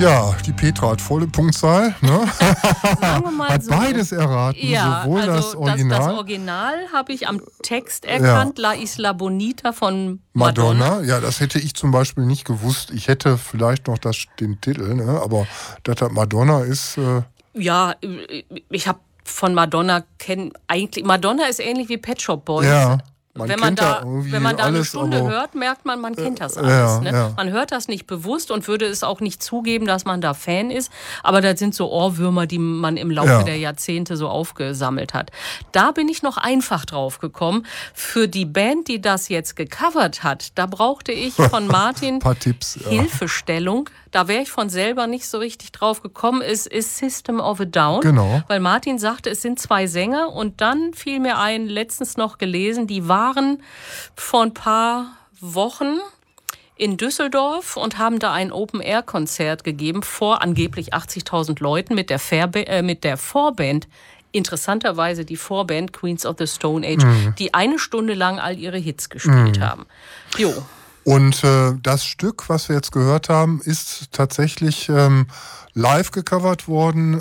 Ja, die Petra hat volle Punktzahl. Ne? Sagen wir mal hat so. beides erraten, Ja, sowohl also das Original. Das Original habe ich am Text erkannt, La Isla Bonita von Madonna. Ja, das hätte ich zum Beispiel nicht gewusst. Ich hätte vielleicht noch den Titel, ne? Aber das Madonna ist... Ja, ich habe von Madonna Madonna ist ähnlich wie Pet Shop Boys. Ja. Wenn man da eine Stunde hört, merkt man kennt das alles. Ne? Ja. Man hört das nicht bewusst und würde es auch nicht zugeben, dass man da Fan ist. Aber das sind so Ohrwürmer, die man im Laufe der Jahrzehnte so aufgesammelt hat. Da bin ich noch einfach drauf gekommen. Für die Band, die das jetzt gecovert hat, da brauchte ich von Martin paar Tipps, Hilfestellung. Da wäre ich von selber nicht so richtig drauf gekommen. Es ist System of a Down. Genau. Weil Martin sagte, es sind 2 Sänger. Und dann fiel mir ein, letztens noch gelesen, die waren vor ein paar Wochen in Düsseldorf und haben da ein Open-Air-Konzert gegeben vor angeblich 80.000 Leuten mit der Vorband. Interessanterweise die Vorband Queens of the Stone Age, die 1 Stunde lang all ihre Hits gespielt haben. Jo. Und das Stück, was wir jetzt gehört haben, ist tatsächlich live gecovert worden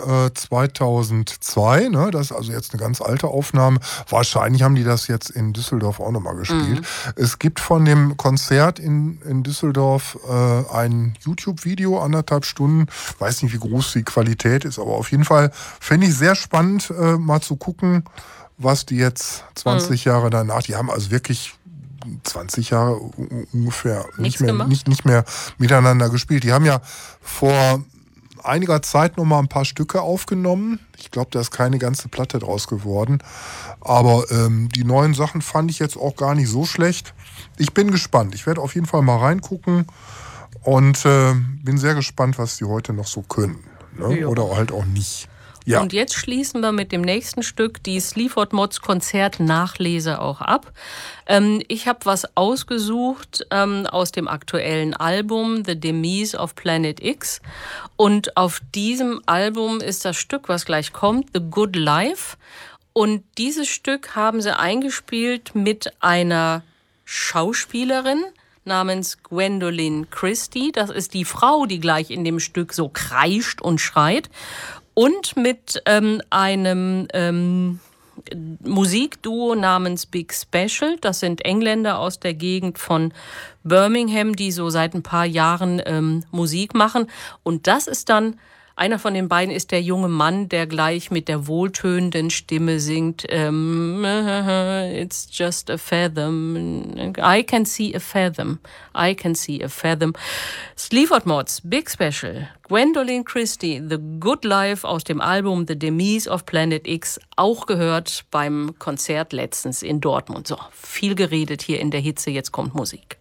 2002. Ne? Das ist also jetzt eine ganz alte Aufnahme. Wahrscheinlich haben die das jetzt in Düsseldorf auch nochmal gespielt. Es gibt von dem Konzert in Düsseldorf ein YouTube-Video, 1,5 Stunden. Ich weiß nicht, wie groß die Qualität ist, aber auf jeden Fall finde ich sehr spannend, mal zu gucken, was die jetzt 20 Jahre danach, die haben also wirklich 20 Jahre ungefähr nicht mehr miteinander gespielt. Die haben ja vor einiger Zeit noch mal ein paar Stücke aufgenommen. Ich glaube, da ist keine ganze Platte draus geworden. Aber die neuen Sachen fand ich jetzt auch gar nicht so schlecht. Ich bin gespannt. Ich werde auf jeden Fall mal reingucken und bin sehr gespannt, was die heute noch so können. Ne? Oder halt auch nicht. Ja. Und jetzt schließen wir mit dem nächsten Stück die Sleaford Mods Konzert-Nachlese auch ab. Ich habe was ausgesucht aus dem aktuellen Album The Demise of Planet X. Und auf diesem Album ist das Stück, was gleich kommt, The Good Life. Und dieses Stück haben sie eingespielt mit einer Schauspielerin namens Gwendolyn Christie. Das ist die Frau, die gleich in dem Stück so kreischt und schreit. Und mit einem Musikduo namens Big Special. Das sind Engländer aus der Gegend von Birmingham, die so seit ein paar Jahren Musik machen. Und das ist dann, einer von den beiden ist der junge Mann, der gleich mit der wohltönenden Stimme singt, It's just a fathom, I can see a fathom, I can see a fathom. Sleaford Mods, Big Special, Gwendolyn Christie, The Good Life aus dem Album The Demise of Planet X, auch gehört beim Konzert letztens in Dortmund. So, viel geredet hier in der Hitze, jetzt kommt Musik.